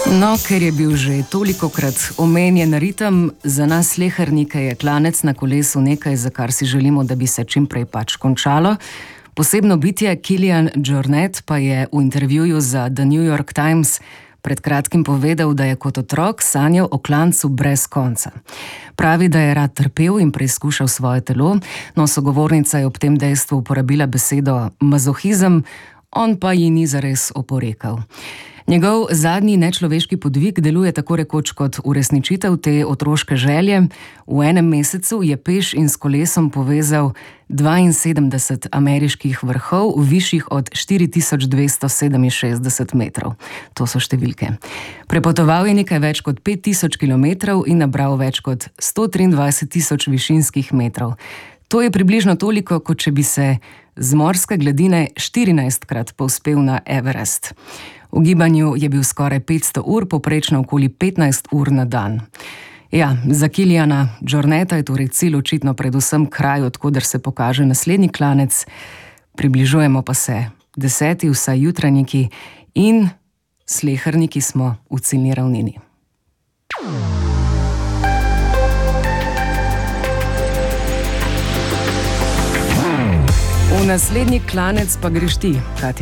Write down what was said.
No, ker je bil že tolikokrat omenjen ritem, za nas slehernike je klanec na kolesu nekaj, za kar si želimo, da bi se čim prej pač končalo. Posebno bitje Kilian Jornet pa je v intervjuju za The New York Times pred kratkim povedal, da je kot otrok sanjal o klancu brez konca. Pravi, da je rad trpel in preizkušal svoje telo, no sogovornica je ob tem dejstvu uporabila besedo mazohizem, on pa ji ni zares oporekal. Njegov zadnji nečloveški podvig deluje tako rekoč kot uresničitev te otroške želje. V enem mesecu je peš in s kolesom povezal 72 ameriških vrhov, višjih od 4267 metrov. To so številke. Prepotoval je nekaj več kot 5000 kilometrov in nabral več kot 123 000 višinskih metrov. To je približno toliko, kot če bi se z morske gladine 14-krat povzpel na Everest. V gibanju je bil skoraj 500 ur, povprečno okoli 15 ur na dan. Ja, za Kiliana Jorneta je torej cilj očitno predvsem kraj, od koder se pokaže naslednji klanec. Približujemo pa se 10., vsaj jutranjiki, in sleherniki smo v ciljni ravnini. V naslednji klanec pa greš ti, Katja.